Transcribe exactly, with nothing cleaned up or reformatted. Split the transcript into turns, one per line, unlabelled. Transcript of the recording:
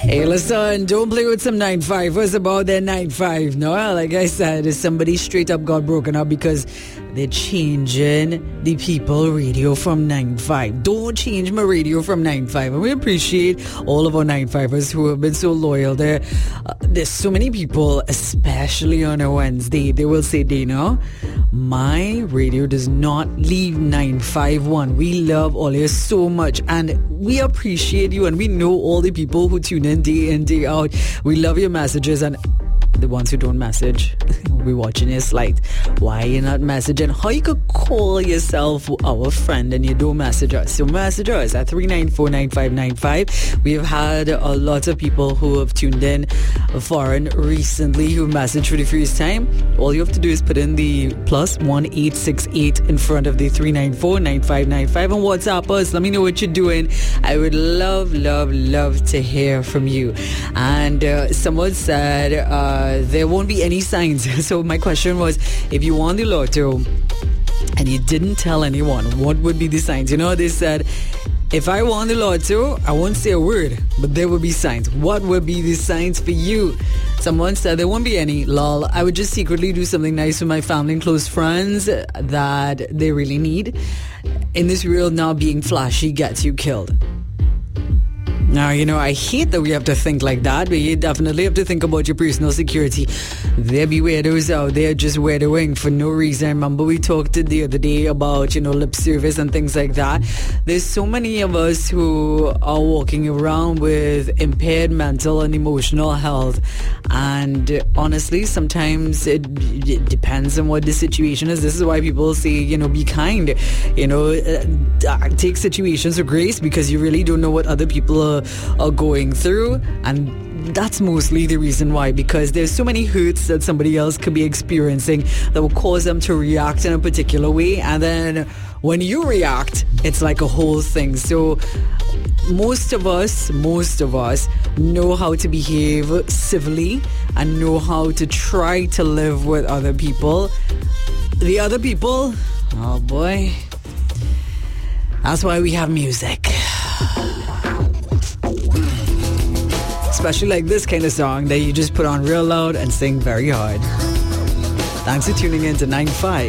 Hey, listen, don't play with some nine five. What's about their nine five? No, like I said, somebody straight up got broken up because they're changing the people radio from nine five. Don't change my radio from nine five. And we appreciate all of our nine fivers who have been so loyal. There, uh, there's so many people, especially on a Wednesday, they will say, Dana, my radio does not leave nine five one. We love all you so much, and we appreciate you, and we know all the people who tune in day in, day out. We love your messages, and the ones who don't message, we're watching your slide. Why you not messaging? How you could call yourself our friend and you don't message us? So message us at three nine four, nine five nine five. We have had a lot of people who have tuned in foreign recently who messaged for the first time. All you have to do is put in the plus one eight six eight in front of the three nine four, nine five nine five and WhatsApp us. Let me know what you're doing. I would love, love, love to hear from you. And uh, someone said uh, there won't be any signs. So my question was, if you won the lotto and you didn't tell anyone, what would be the signs? You know, they said, if I won the lotto, I won't say a word, but there will be signs. What would be the signs for you? Someone said there won't be any. Lol, I would just secretly do something nice for my family and close friends that they really need. In this world now, being flashy gets you killed. Now, you know, I hate that we have to think like that, but you definitely have to think about your personal security. There be weirdos out there just weirdoing for no reason. I remember we talked the other day about, you know, lip service and things like that. There's so many of us who are walking around with impaired mental and emotional health. And honestly, sometimes it, it depends on what the situation is. This is why people say, you know, be kind. You know, uh, take situations with grace, because you really don't know what other people are are going through, and that's mostly the reason why, because there's so many hurts that somebody else could be experiencing that will cause them to react in a particular way, and then when you react, it's like a whole thing. So most of us most of us know how to behave civilly and know how to try to live with other people. The other people, oh boy, that's why we have music. Especially like this kind of song that you just put on real loud and sing very hard. Thanks for tuning in to nine five.